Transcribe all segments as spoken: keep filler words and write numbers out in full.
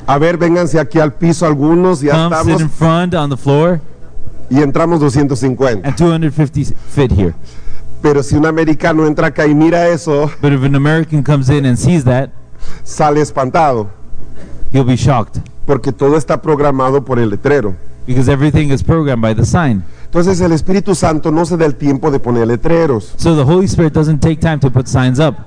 A ver, vénganse aquí al piso algunos, ya Come sit in estamos. front on the floor, Y entramos doscientos cincuenta. and two hundred fifty fit here. Pero si un americano entra acá y mira eso, But if an American comes in and sees that, sale espantado. he'll be shocked Porque todo está programado por el letrero. because everything is programmed by the sign. Entonces el Espíritu Santo no se da el tiempo de poner letreros. So the Holy Spirit doesn't take time to put signs up.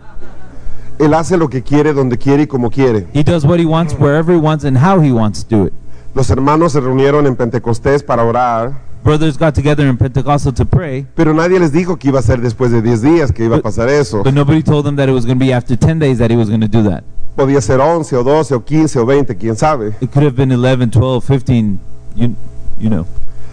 Él hace lo que quiere, donde quiere y como quiere. He does what he wants, wherever he wants, and how he wants to do it. Los hermanos se reunieron en Pentecostés para orar, Brothers got together in Pentecostal to pray, pero nadie les dijo que iba a ser después de diez días que iba a pasar eso. but nobody told them that it was going to be after ten days that he was going to do that. Podía ser once o doce o quince o veinte, quién sabe. It could have been eleven, twelve, fifteen, you, you know.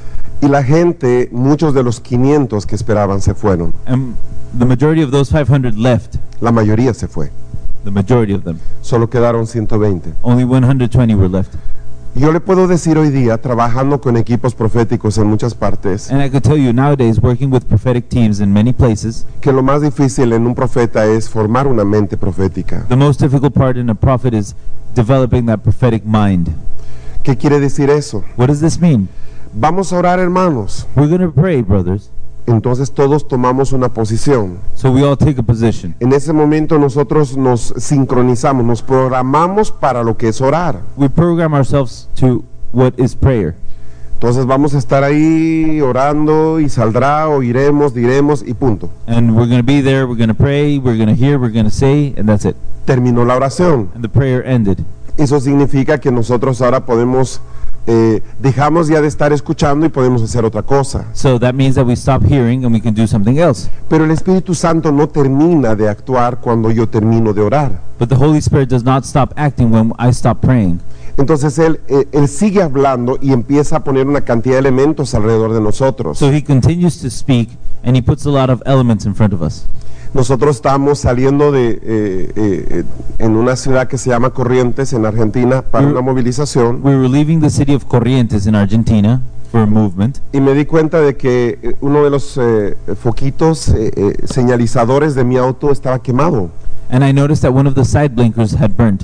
Y la gente, muchos de los quinientos que esperaban se fueron. And the majority of those five hundred left. La mayoría se fue. The majority of them. Solo quedaron ciento veinte. Only one hundred twenty were left. Yo le puedo decir hoy día, trabajando con equipos proféticos en muchas partes, And I could tell you nowadays, working with prophetic teams in many places, que lo más difícil en un profeta es formar una mente profética. the most difficult part in a prophet is developing that prophetic mind. ¿Qué quiere decir eso? What does this mean? Vamos a orar, hermanos. We're going to pray, brothers. Entonces todos tomamos una posición. So we all take a position. En ese momento nosotros nos sincronizamos, nos programamos para lo que es orar. We program ourselves to what is prayer. Entonces vamos a estar ahí orando y saldrá, oiremos, diremos y punto. And we're going to be there, we're going to pray, we're going to hear, we're going to say, and that's it. Terminó la oración. And the prayer ended. Eso significa que nosotros ahora podemos, eh, dejamos ya de estar escuchando y podemos hacer otra cosa. So that means that we stop hearing and we can do something else. Pero el Espíritu Santo no termina de actuar cuando yo termino de orar. But the Holy Spirit does not stop acting when I stop praying. Entonces él, eh, él sigue hablando y empieza a poner una cantidad de elementos alrededor de nosotros. So he continues to speak and he puts a lot of elements in front of us. Nosotros estamos saliendo de eh, eh, en una ciudad que se llama Corrientes en Argentina para Mm. una movilización We were leaving the city of Corrientes in Argentina for a movement, y me di cuenta de que eh, uno de los eh, foquitos eh, eh, señalizadores de mi auto estaba quemado. and I noticed that one of the side blinkers had burnt.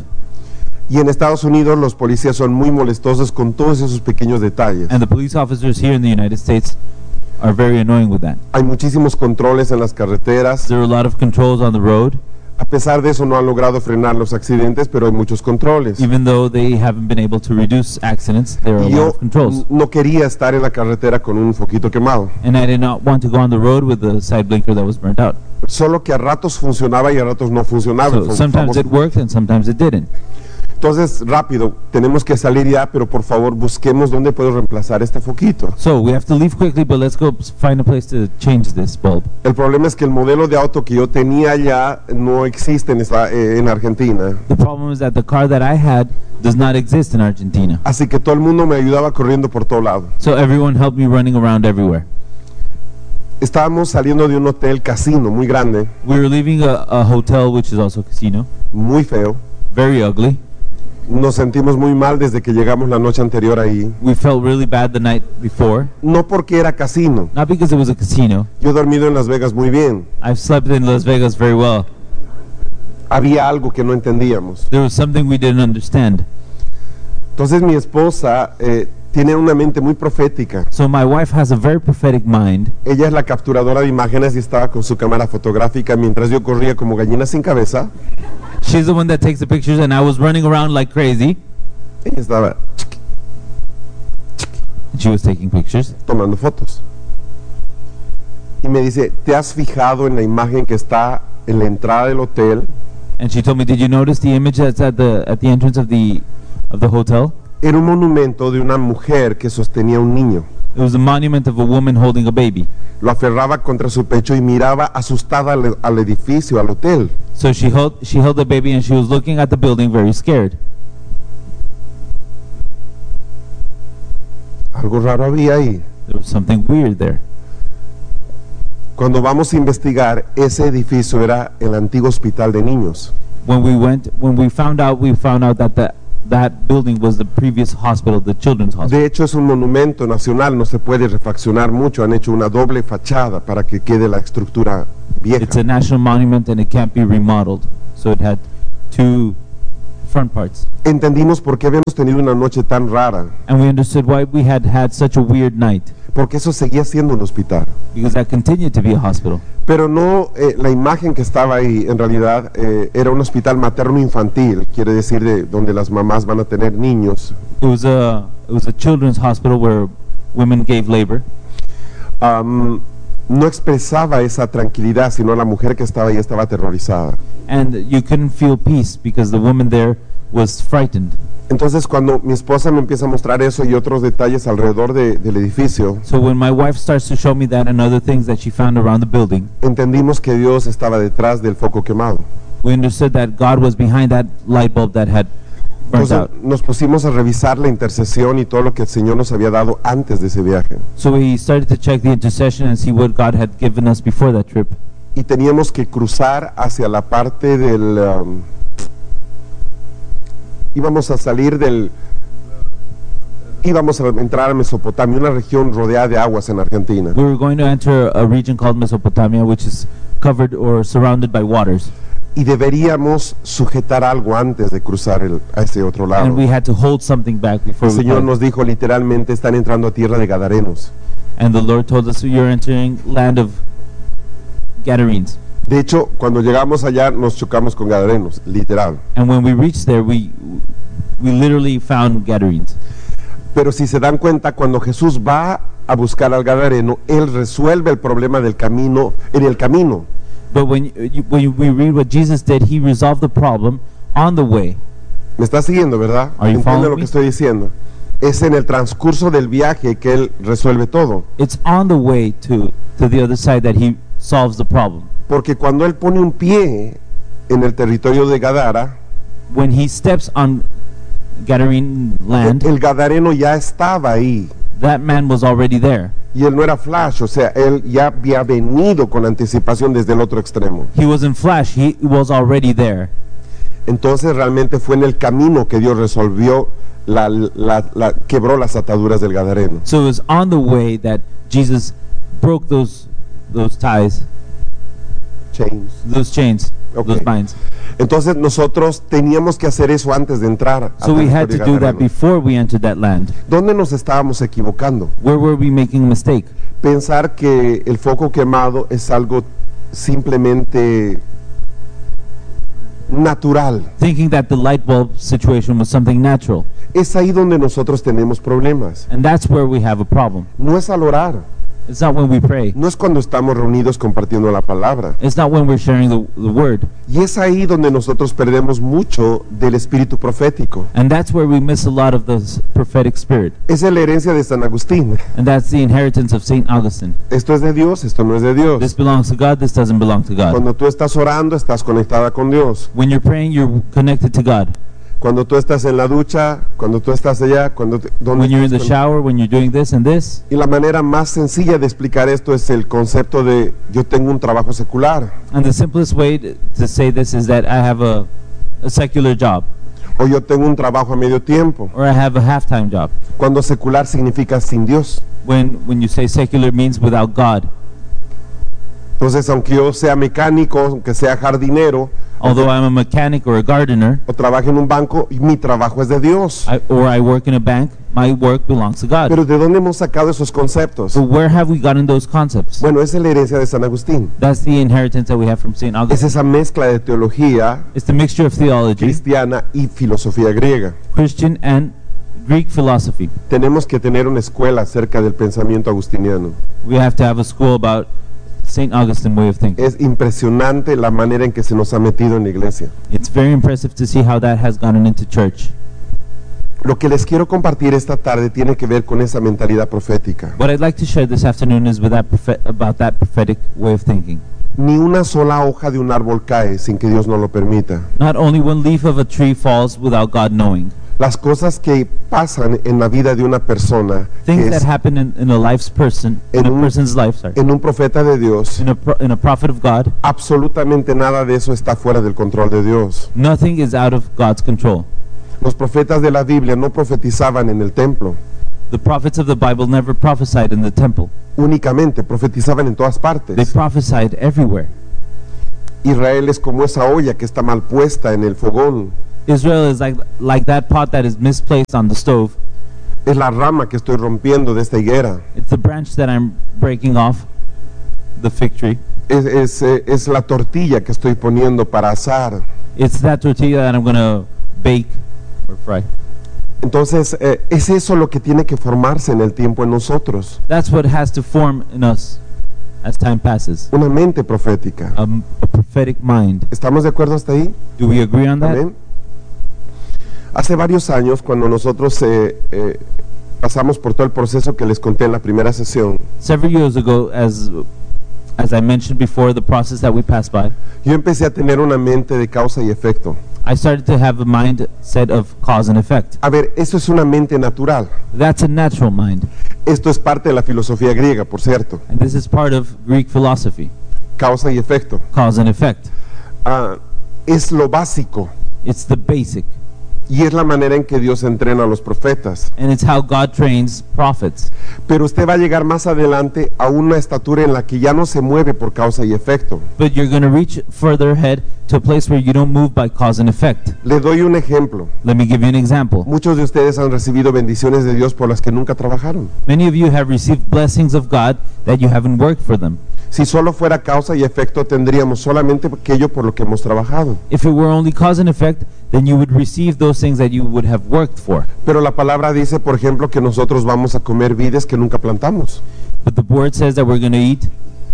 Y en Estados Unidos los policías son muy molestosos con todos esos pequeños detalles. And the police officers here in the United States are very annoying with that. Hay muchísimos controles en las carreteras. There are a lot of controls on the road, A pesar de eso no han logrado frenar los accidentes, pero hay muchos controles. even though they haven't been able to reduce accidents. There are a Y lot yo of controls. n- no quería estar en la carretera con un foquito quemado. And I did not want to go on the road with the side blinker that was burnt out. Solo que a ratos funcionaba y a ratos no funcionaba. So Fam- sometimes famoso. it worked and sometimes it didn't. Entonces, rápido, tenemos que salir ya, pero por favor busquemos dónde puedo reemplazar este foquito. So we have to leave quickly, but let's go s- find a place to change this bulb. El problema es que el modelo de auto que yo tenía ya no existe en, esta- eh, en Argentina. The problem is that the car that I had does not exist in Argentina. Así que todo el mundo me ayudaba corriendo por todo lado. So everyone helped me running around everywhere. Estábamos saliendo de un hotel casino muy grande, We were leaving a, a hotel which is also a casino, muy feo. very ugly. Nos sentimos muy mal desde que llegamos la noche anterior ahí. We felt really bad the night before, No porque era casino. not because it was a casino. Yo he dormido en Las Vegas muy bien. I've slept in Las Vegas very well. Había algo que no entendíamos. There was something we didn't understand. Entonces mi esposa eh, tiene una mente muy profética. So my wife has a very prophetic mind. Ella es la capturadora de imágenes y estaba con su cámara fotográfica mientras yo corría como gallina sin cabeza. She's the one that takes the pictures, and I was running around like crazy. Ella estaba And she was taking pictures. tomando fotos. Y me dice, ¿te has fijado en la imagen que está en la entrada del hotel? And she told me, "Did you notice the image that's at the at the entrance of the of the hotel? Era un monumento de una mujer que sostenía un niño. It was a monument of a woman holding a baby. Lo aferraba contra su pecho y miraba asustada al, al edificio, al hotel. So she held she held the baby and she was looking at the building very scared. Algo raro había ahí. There was something weird there. Cuando vamos a investigar, ese edificio era el antiguo hospital de niños. When we went when we found out we found out that the, that building was the previous hospital, the children's hospital. De hecho, es un monumento nacional, no se puede refaccionar mucho. Han hecho una doble fachada para que quede la estructura It's vieja. a national monument and it can't be remodeled. So it had two front parts. Entendimos por qué habíamos tenido una noche tan rara, And we understood why we had had such a weird night, porque eso seguía siendo un hospital. because that continued to be a hospital. Pero no, eh, la imagen que estaba ahí en realidad eh, era un hospital materno-infantil, quiere decir de donde las mamás van a tener niños. It was a it was a children's hospital where women gave labor. Am, no expresaba esa tranquilidad, sino la mujer que estaba ahí estaba aterrorizada. And you couldn't feel peace because the woman there was frightened. Entonces cuando mi esposa me empieza a mostrar eso y otros detalles alrededor de- del edificio, So when my wife starts to show me that and other things that she found around the building, entendimos que Dios estaba detrás del foco quemado. we understood that God was behind that light bulb that had burnt Entonces out. nos pusimos a revisar la intercesión y todo lo que el Señor nos había dado antes de ese viaje. So we started to check the intercession and see what God had given us before that trip. Y teníamos que cruzar hacia la parte del... um, íbamos a salir del... íbamos a entrar a Mesopotamia, una región rodeada de aguas en Argentina. We were going to enter a region called Mesopotamia, which is covered or surrounded by waters. Y deberíamos sujetar algo antes de cruzar el- a ese otro lado. And we had to hold something back before El we Señor went. nos dijo literalmente, están entrando a tierra de Gadarenos. And the Lord told us, you're entering land of Gadarenes. De hecho, cuando llegamos allá nos chocamos con Gadarenos, literal. And when we reached there, we we literally found Gadarenes. Pero si se dan cuenta, cuando Jesús va a buscar al Gadareno, Él resuelve el problema del camino, en el camino. But when you, when we read what Jesus did, he resolved the problem on the way. ¿Me está siguiendo, verdad? Are you ¿Entiende following lo que me? estoy diciendo? Es en el transcurso del viaje que Él resuelve todo. It's on the way to to the other side that he solves the problem. Porque cuando Él pone un pie en el territorio de Gadara, When he steps on Gadarene land, el Gadareno ya estaba ahí. that man was already there. Y él no era flash, o sea, él ya había venido con anticipación desde el otro extremo. He wasn't flash, he was already there. Entonces realmente fue en el camino que Dios resolvió, la, la- la- quebró las ataduras del Gadareno. So it was on the way that Jesus broke those those ties, Chains. those chains, Okay. those binds. Entonces nosotros teníamos que hacer eso antes de entrar. al So we had to territorio do that gadareno. before we entered that land. ¿Dónde nos estábamos equivocando? Where were we making a mistake? Pensar que el foco quemado es algo simplemente natural. Thinking that the light bulb situation was something natural. Es ahí donde nosotros tenemos problemas. And that's where we have a problem. No es al orar, It's not when we pray. no es cuando estamos reunidos compartiendo la palabra. It's not when we're sharing the, the word. Y es ahí donde nosotros perdemos mucho del espíritu profético. And that's where we miss a lot of this prophetic spirit. Esa es la herencia de San Agustín. And that's the inheritance of Saint Augustine. Esto es de Dios, esto no es de Dios. This belongs to God, this doesn't belong to God. Cuando tú estás orando, estás conectada con Dios. When you're praying, you're connected to God. Cuando tú estás en la ducha, cuando tú estás allá, cuando te- donde When you're in the estás con- shower, when you're doing this and this. Y la manera más sencilla de explicar esto es el concepto de yo tengo un trabajo secular And the simplest way to, to say this is that I have a, a secular job, o yo tengo un trabajo a medio tiempo. or I have a half-time job. Cuando secular significa sin Dios. When when you say secular means without God. Entonces, aunque yo sea mecánico, aunque sea jardinero, Although I'm a mechanic or a gardener, o trabaje en un banco, mi trabajo es de Dios. I, or I work in a bank, my work belongs to God. Pero ¿de dónde hemos sacado esos conceptos? So where have we gotten those concepts? Bueno, esa es la herencia de San Agustín. That's the inheritance that we have from Saint Es Augustine. esa mezcla de teología It's the mixture of theology, cristiana y filosofía griega. Christian and Greek philosophy. Tenemos que tener una escuela acerca del pensamiento agustiniano. We have to have a school about Saint Augustine way of thinking. Es impresionante la manera en que se nos ha metido en la iglesia. It's very impressive to see how that has gotten into church. Lo que les quiero compartir esta tarde tiene que ver con esa mentalidad profética. What I'd like to share this afternoon is with that prophet, about that prophetic way of thinking. Ni una sola hoja de un árbol cae sin que Dios no lo permita. Not only one leaf of a tree falls without God knowing. Las cosas que pasan en la vida de una persona, Things que that es happen in, in a life's person, in En a un- person's life, sorry, en un profeta de Dios, in a pro, in a prophet of God, absolutamente nada de eso está fuera del control de Dios. nothing is out of God's control. Los profetas de la Biblia no profetizaban en el templo The prophets of the Bible never prophesied in the temple. únicamente, profetizaban en todas They partes. prophesied everywhere. Israel es como esa olla que está mal puesta en el fogón. Israel is like like that pot that is misplaced on the stove. Es la rama que estoy rompiendo de esta higuera. It's the branch that I'm breaking off the fig tree. Es, es, eh, es la tortilla que estoy poniendo para asar. It's that tortilla that I'm going to bake or fry. Entonces, eh, es eso lo que tiene que formarse en el tiempo en nosotros. That's what has to form in us as time passes. Una mente profética. Um, a prophetic mind. ¿Estamos de acuerdo hasta ahí? Do we agree on that? Amén. Hace varios años, cuando nosotros eh, eh, pasamos por todo el proceso que les conté en la primera sesión, Several years ago, as as I mentioned before, the process that we passed by, yo empecé a tener una mente de causa y efecto. I started to have a mindset of cause and effect. A ver, eso es una mente natural. That's a natural mind, Esto es parte de la filosofía griega, por cierto. and this is part of Greek philosophy, Causa y efecto. cause and effect. Ah, es lo básico It's the basic, y es la manera en que Dios entrena a los profetas. and it's how God trains prophets. Pero usted va a llegar más adelante a una estatura en la que ya no se mueve por causa y efecto. But you're going to reach further ahead to a place where you don't move by cause and effect. Le doy un ejemplo. Let me give you an example. Muchos de ustedes han recibido bendiciones de Dios por las que nunca trabajaron. Many of you have received blessings of God that you haven't worked for them. Si solo fuera causa y efecto, tendríamos solamente aquello por lo que hemos trabajado. If it were only cause and effect, then you would receive those things that you would have worked for. Pero la palabra dice, por ejemplo, que nosotros vamos a comer vides que nunca plantamos. But the word says that we're going to eat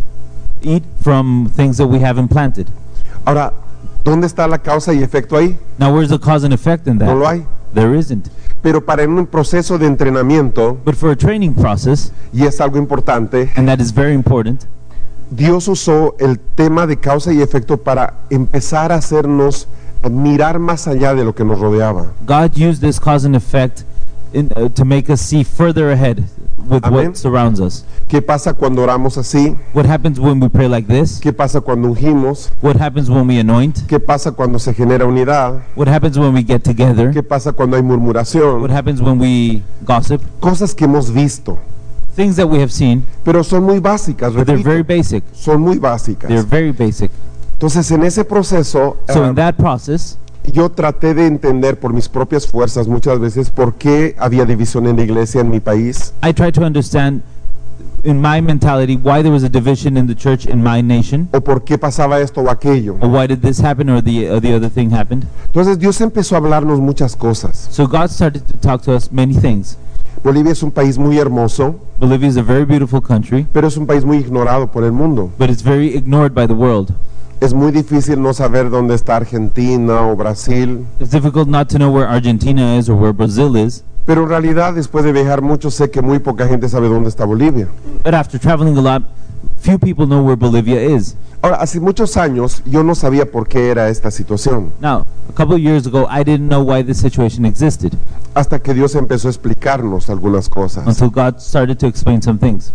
eat from things that we haven't planted. Ahora, ¿dónde está la causa y efecto ahí? Now, where's the cause and effect in No lo that? hay. There isn't. Pero para un proceso de entrenamiento, But for a training process, y es algo importante, and that is very important, Dios usó el tema de causa y efecto para empezar a hacernos mirar más allá de lo que nos rodeaba. God used this cause and effect in, uh, to make us see further ahead with Amen. what surrounds us. ¿Qué pasa cuando oramos así? What happens when we pray like this? ¿Qué pasa cuando ungimos? What happens when we anoint? ¿Qué pasa cuando se genera unidad? What happens when we get together? ¿Qué pasa cuando hay murmuración? What happens when we gossip? Cosas que hemos visto, Things that we have seen, pero son muy básicas, but they're repito, very basic. son muy They're básicas. very basic. Entonces, en ese proceso, So ah, in that process, yo traté de entender por mis propias fuerzas muchas veces por qué había división en la iglesia en mi país, I tried to understand in my mentality why there was a division in the church in my nation, o por qué pasaba esto o aquello. or why did this happen or the or the other thing happened. Entonces, Dios empezó a hablarnos muchas cosas. So God started to talk to us many things. Bolivia es un país muy hermoso, Bolivia is a very beautiful country, pero es un país muy ignorado por el mundo. but it's very ignored by the world. Es muy difícil no saber dónde está Argentina o Brasil, It's difficult not to know where Argentina is or where Brazil is, pero en realidad después de viajar mucho sé que muy poca gente sabe dónde está Bolivia. but after traveling a lot, few people know where Bolivia is. Ahora, hace muchos años yo no sabía por qué era esta situación, Now, a couple of years ago, I didn't know why this situation existed hasta que Dios empezó a explicarnos algunas cosas. until God started to explain some things.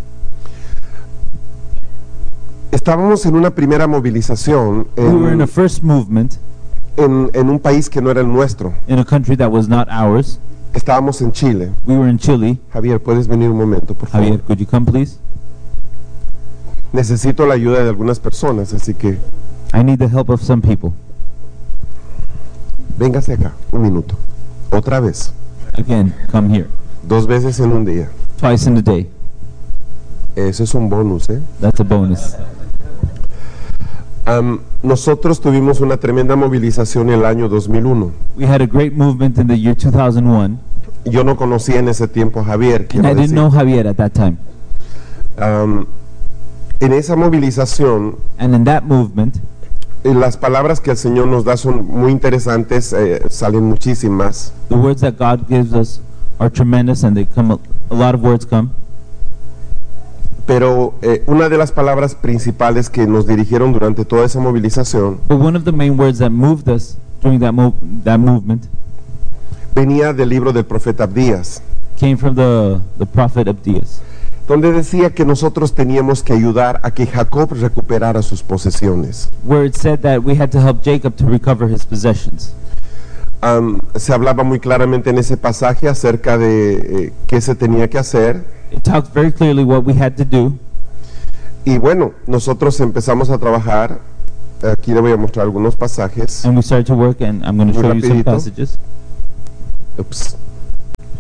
Estábamos en una primera movilización We were in a en, first movement en- en un país que no era el nuestro. in a country that was not ours. Estábamos en Chile. We were in Chile. Javier, ¿puedes venir un momento, por favor? Javier, could you come please? Necesito la ayuda de algunas personas, así que I need the help of some people. véngase acá, un minuto. Otra vez, Again, come here. dos veces en un día. Twice in a day. Eso es un bonus, ¿eh? That's a bonus. Am, nosotros tuvimos una tremenda movilización en el año dos mil uno. We had a great movement in the year two thousand one, Yo no conocía en ese tiempo a Javier, and quiero I didn't decir. know Javier at that time. Am, en esa movilización, And in that movement, eh, las palabras que el Señor nos da son muy interesantes, eh, salen muchísimas. the words that God gives us are tremendous, and they come a, a lot of words come. Pero eh, una de las palabras principales que nos dirigieron durante toda esa movilización But one of the main words that moved us during that mov- that movement venía del libro del profeta Abdías, came from the the prophet Abdias, donde decía que nosotros teníamos que ayudar a que Jacob recuperara sus posesiones. where it said that we had to help Jacob to recover his possessions. Am, se hablaba muy claramente en ese pasaje acerca de eh, qué se tenía que hacer. It talks very clearly what we had to do, Y bueno, nosotros empezamos a trabajar Aquí le voy a mostrar algunos pasajes. And we started to work, and I'm going to Muy show you some rapidito. passages. Ups.